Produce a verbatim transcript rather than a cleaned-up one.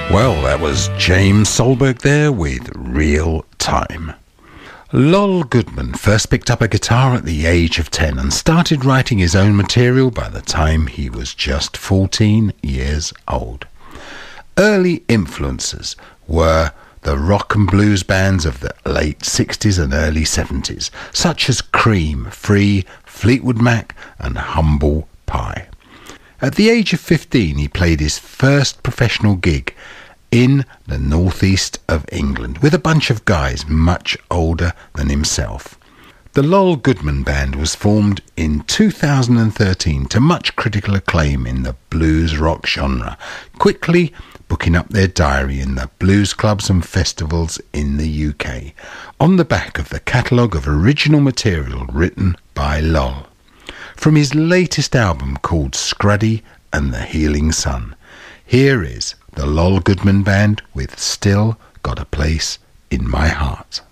Well, that was James Solberg there with Real Time. Lol Goodman first picked up a guitar at the age of ten and started writing his own material by the time he was just fourteen years old. Early influences were the rock and blues bands of the late sixties and early seventies, such as Cream, Free, Fleetwood Mac and Humble Pie. At the age of fifteen, he played his first professional gig in the northeast of England with a bunch of guys much older than himself. The Lol Goodman Band was formed in two thousand thirteen to much critical acclaim in the blues rock genre, quickly booking up their diary in the blues clubs and festivals in the U K, on the back of the catalogue of original material written by Lol. From his latest album called Scruddy and the Healing Sun, here is the Lol Goodman Band with Still Got a Place in My Heart.